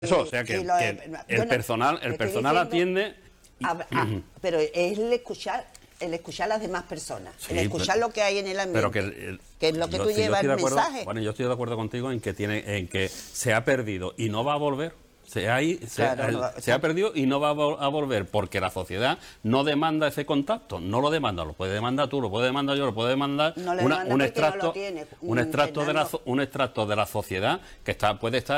Eso, o sea que el personal atiende... Pero es el escuchar a las demás personas, Sí, el escuchar lo que hay en el ambiente, que es lo que tú llevas el mensaje. Bueno, yo estoy de acuerdo contigo en que se ha perdido y no va a volver. Se ha perdido y no va a volver porque la sociedad no demanda ese contacto, no lo demanda, lo puede demandar tú, lo puede demandar yo, lo puede demandar un extracto de la sociedad que puede estar